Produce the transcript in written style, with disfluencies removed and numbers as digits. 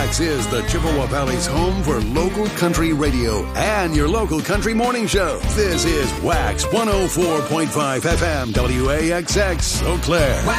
WAXX is the Chippewa Valley's home for local country radio and your local country morning show. This is WAXX 104.5 FM WAXX Eau Claire.